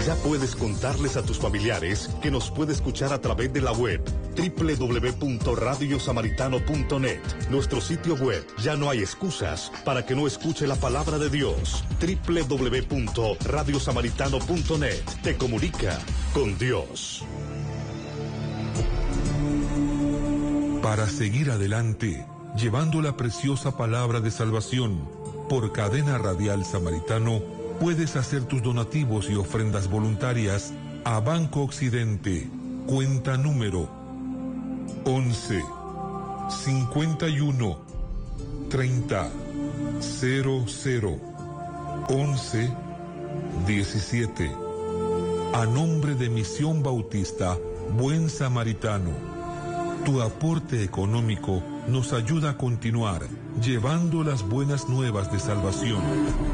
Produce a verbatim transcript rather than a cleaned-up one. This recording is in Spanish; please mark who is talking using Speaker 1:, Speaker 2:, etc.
Speaker 1: Ya puedes contarles a tus familiares que nos puede escuchar a través de la web doble u doble u doble u punto radio samaritano punto net. Nuestro sitio web. Ya no hay excusas para que no escuche la palabra de Dios. doble u doble u doble u punto radio samaritano punto net. Te comunica con Dios.
Speaker 2: Para seguir adelante, llevando la preciosa palabra de salvación, por Cadena Radial Samaritano, puedes hacer tus donativos y ofrendas voluntarias a Banco Occidente, cuenta número once, cincuenta y uno, treinta, cero cero, once, diecisiete. A nombre de Misión Bautista Buen Samaritano. Tu aporte económico nos ayuda a continuar llevando las buenas nuevas de salvación.